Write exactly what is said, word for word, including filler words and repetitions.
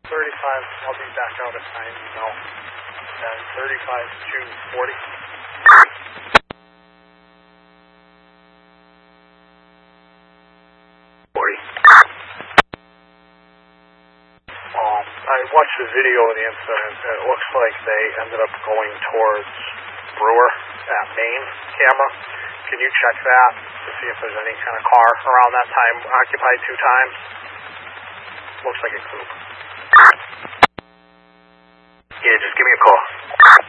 thirty-five, I'll be back out at nine, no. And thirty-five to forty. forty. Um, I watched the video of the incident, and it looks like they ended up going towards Brewer at Main camera. Can you check that to see if there's any kind of car around that time occupied two times? Looks like a coupe. Yeah, just give me a call.